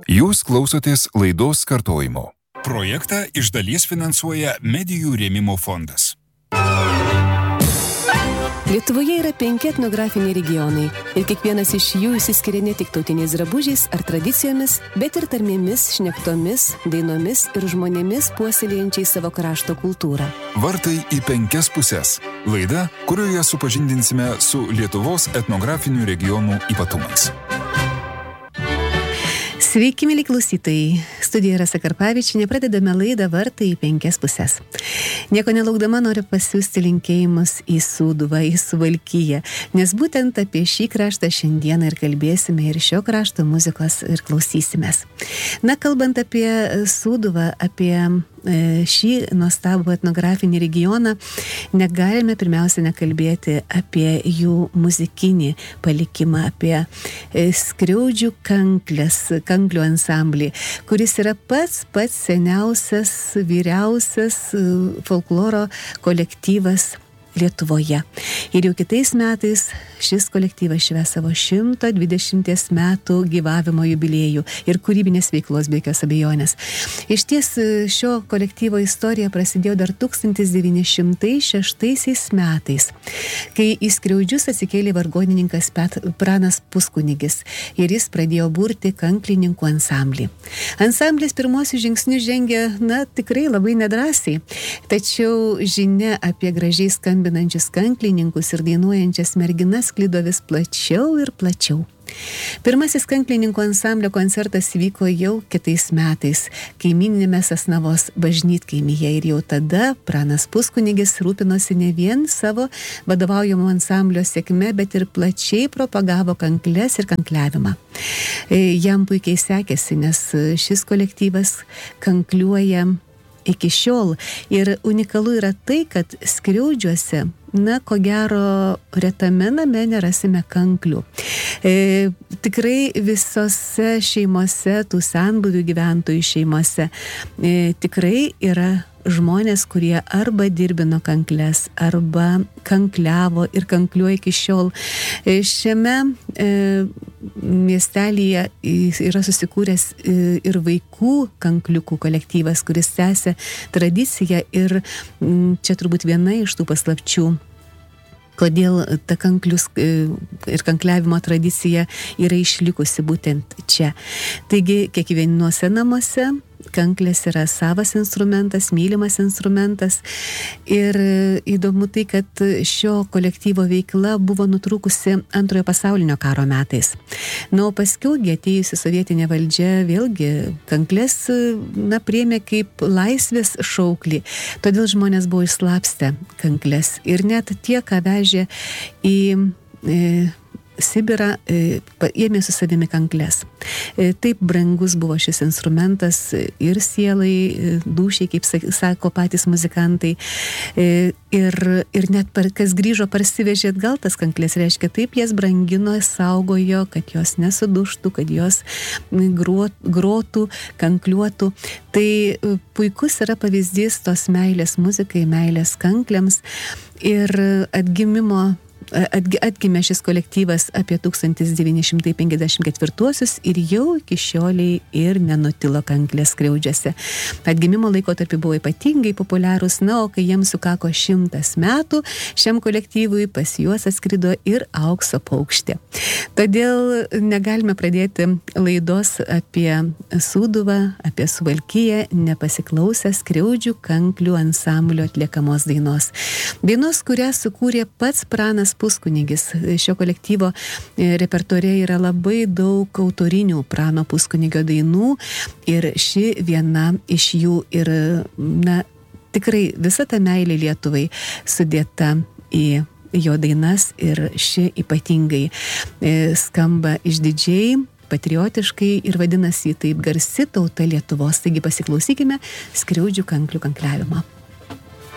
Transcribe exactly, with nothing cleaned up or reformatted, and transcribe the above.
Jūs klausotės laidos kartojimo. Projektą iš dalies finansuoja Medijų rėmimo fondas. Lietuvoje yra penki etnografiniai regionai ir kiekvienas iš jų išsiskiria ne tik tautiniais drabužiais ar tradicijomis, bet ir tarmėmis, šnektomis, dainomis ir žmonėmis puoselėjančiais savo krašto kultūrą. Vartai į penkias pusės. Laida, kurioje supažindinsime su Lietuvos etnografinių regionų ypatumais. Sveiki, mėly klausytojai. Studija Rasa Karpavičienė, pradedame laidą Vartai į penkias pusės. Nieko nelaukdama noriu pasiųsti linkėjimus į Sūduvą, į Suvalkiją, nes būtent apie šį kraštą šiandieną ir kalbėsime ir šio krašto muzikos ir klausysimės. Na, kalbant apie Sūduvą, apie šį nuostabų etnografinį regioną, negalime pirmiausia nekalbėti apie jų muzikinį palikimą, apie skriaudžių kanklės, kanklių ansamblį, kuris yra pats pats seniausias, vyriausias folkloro kolektyvas Lietuvoje. Ir jau kitais metais šis kolektyvas švęs savo šimto dvidešimties metų gyvavimo jubiliejų ir kūrybinės veiklos be jokios abejonės. Iš ties šio kolektyvo istorija prasidėjo dar tūkstantis devyni šimtai šeštaisiais metais, kai į skriaudžius atsikėlė vargonininkas Pet, Pranas Puskunigis ir jis pradėjo burti kanklininkų ansamblį. Ansamblis pirmosius žingsnius žengė, na, tikrai labai nedrąsiai, tačiau žinia apie gražiai skambinančius kanklininkus ir dainuojančias merginas sklido vis plačiau ir plačiau. Pirmasis kanklininkų ansamblio koncertas vyko jau kitais metais, kaimyninėme Sasnavos bažnytkaimyje, ir jau tada Pranas Puskunigis rūpinosi ne vien savo vadovaujamo ansamblio sėkme, bet ir plačiai propagavo kankles ir kankliavimą. Jam puikiai sekėsi, nes šis kolektyvas kankliuoja iki šiol. Ir unikalu yra tai, kad skriaudžiuose, na, ko gero, retame name nerasime kanklių. E, tikrai visose šeimose, tų senbuvių gyventojų šeimose, e, tikrai yra žmonės, kurie arba dirbino kankles, arba kankliavo ir kankliuoja iki šiol. E, šiame e, miestelyje yra susikūręs ir vaikų kankliukų kolektyvas, kuris tęsia tradiciją, ir čia turbūt viena iš tų paslapčių, kodėl ta kanklius ir kankliavimo tradicija yra išlikusi būtent čia. Taigi, kiekvienuose namuose kanklės yra savas instrumentas, mylimas instrumentas, ir įdomu tai, kad šio kolektyvo veikla buvo nutrūkusi Antrojo pasaulinio karo metais. Na, o paskiaugi atėjusi sovietinė valdžia vėlgi kanklės, na, priėmė kaip laisvės šauklį, todėl žmonės buvo išslapstę kanklės, ir net tie, ką vežė į e, Sibirą, e, ėmė su savimi kankles. E, taip brangus buvo šis instrumentas ir sielai, e, dūšiai, kaip sako patys muzikantai. E, ir, ir net per, kas grįžo, parsivežė atgal tas kankles, reiškia, taip jas brangino, saugojo, kad jos nesuduštų, kad jos gruot, grotų, kankliuotų. Tai puikus yra pavyzdys tos meilės muzikai, meilės kankliams ir atgimimo. Atgimė šis kolektyvas apie tūkstantis devyni šimtai penkiasdešimt ketvirtuosius ir jau iki šioliai ir nenutilo kanklės skriaudžiuose. Atgimimo laikotarpiu buvo ypatingai populiarūs, na, o kai jiems sukako šimtas metų, šiam kolektyvui pas juos atskrido ir aukso paukštė. Todėl negalime pradėti laidos apie Sūduvą, apie Suvalkiją, nepasiklausę skriaudžių kanklių ansamblio atliekamos dainos. Dainos, kurią sukūrė pats Pranas Puskunigis. Šio kolektyvo repertuare yra labai daug autorinių Prano Puskunigio dainų, ir ši viena iš jų, ir, na, tikrai visa ta meilė Lietuvai sudėta į jo dainas, ir ši ypatingai skamba išdidžiai, patriotiškai, ir vadinasi taip garsi tauta Lietuvos. Taigi pasiklausykime skriaudžių kanklių kankliavimo.